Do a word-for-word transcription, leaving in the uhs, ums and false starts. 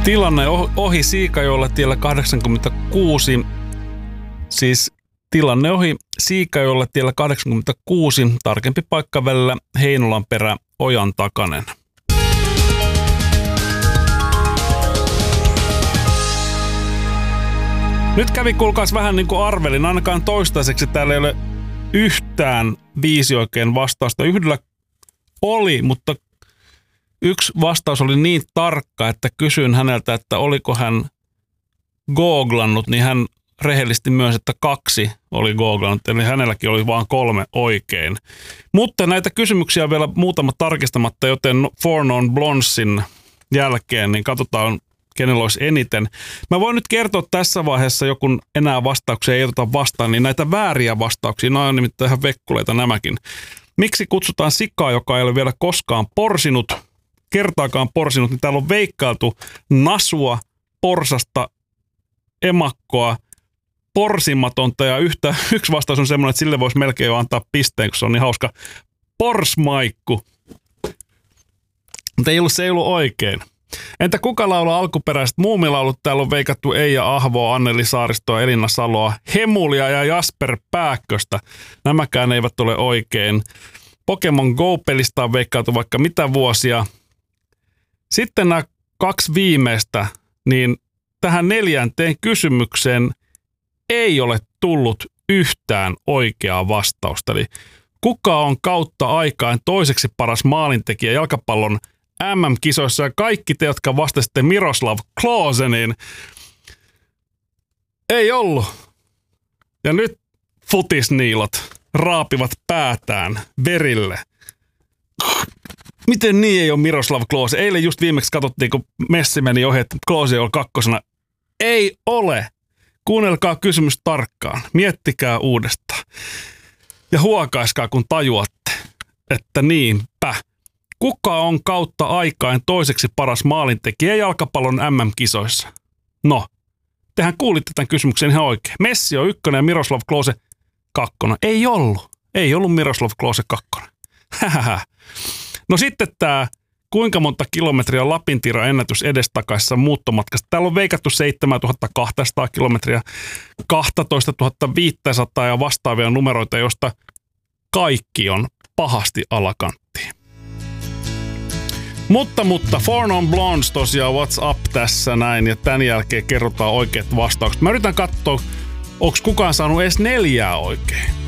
Tilanne ohi Siikajoella tiellä kahdeksankymmentäkuusi. Siis tilanne ohi Siikajoella tiellä kahdeksankymmentäkuusi. Tarkempi paikka välillä Heinolanperä Ojan Takanen. Nyt kävi kuulkaas vähän niin kuin arvelin. Ainakaan toistaiseksi täällä ei ole yhtään viisi oikein vastausta. Yhdellä oli, mutta yksi vastaus oli niin tarkka, että kysyin häneltä, että oliko hän googlannut, niin hän rehellisesti myös, että kaksi oli googlannut, eli hänelläkin oli vain kolme oikein. Mutta näitä kysymyksiä on vielä muutama tarkistamatta, joten Four Non Blondesin jälkeen, niin katsotaan, kenellä olisi eniten. Mä voin nyt kertoa tässä vaiheessa, joku enää vastauksia ei oteta vastaan, niin näitä vääriä vastauksia, nämä on nimittäin ihan vekkuleita nämäkin. Miksi kutsutaan sikaa, joka ei ole vielä koskaan porsinut, kertaakaan porsinut, niin täällä on veikkailtu nasua, porsasta, emakkoa, porsimatonta ja yhtä, yksi vastaus on semmoinen, että sille voisi melkein jo antaa pisteen, kun se on niin hauska. Porsmaikku. Mutta ei ollut, se ei ollut oikein. Entä kuka laulaa alkuperäiset muumilaulut? Täällä on veikattu Eija Ahvoa, Anneli Saaristoa, Elina Saloa, Hemulia ja Jasper Pääkköstä. Nämäkään eivät ole oikein. Pokemon Go-pelistä on veikkailtu vaikka mitä vuosia. Sitten nämä kaksi viimeistä, niin tähän neljänteen kysymykseen ei ole tullut yhtään oikeaa vastausta. Eli kuka on kautta aikaan toiseksi paras maalintekijä jalkapallon M M-kisoissa, ja kaikki te, jotka vastasitte Miroslav Klose, niin ei ollut. Ja nyt futisniilot raapivat päätään verille. Miten niin ei ole Miroslav Klose? Eilen just viimeksi katsottiin, kun Messi meni ohi, että Klose on kakkosena. Ei ole. Kuunnelkaa kysymys tarkkaan. Miettikää uudestaan. Ja huokaiskaa, kun tajuatte, että niinpä. Kuka on kautta aikaan toiseksi paras maalintekijä jalkapallon M M-kisoissa? No, tehän kuulitte tämän kysymyksen ihan oikein. Messi on ykkönen ja Miroslav Klose kakkonen. Ei ollut. Ei ollut Miroslav Klose kakkonen. Hähähä. No sitten tämä, kuinka monta kilometriä Lapintiran ennätys edestakaisessa muuttomatkasta. Täällä on veikattu seitsemäntuhatta kaksisataa kilometriä, kaksitoistatuhatta viisisataa ja vastaavia numeroita, joista kaikki on pahasti alakanttiin. Mutta, mutta, Four Non Blondes tosiaan, what's up tässä näin, ja tämän jälkeen kerrotaan oikeat vastaukset. Mä yritän katsoa, onko kukaan saanut edes neljää oikein.